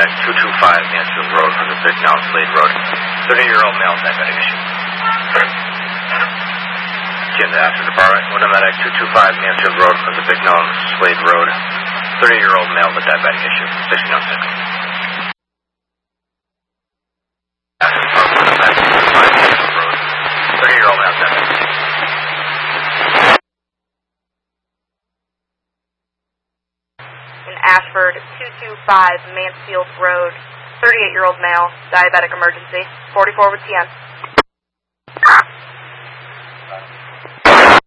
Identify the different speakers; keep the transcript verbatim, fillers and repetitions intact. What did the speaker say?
Speaker 1: Medic two two five Mansfield Road from the Bicknell Slade Road. thirty-year-old male, diabetic issue. Jim, the Ashford Department. Winter Medic two two five Mansfield Road from the Bicknell Slade Road. thirty-year-old male with diabetic issue. sixteen oh six. Ashford Department. Winter Medic two two five Mansfield Road. thirty-year-old male, diabetic issue.
Speaker 2: In Ashford, two two five Mansfield Road, thirty-eight-year-old male, diabetic emergency, forty-four with T N.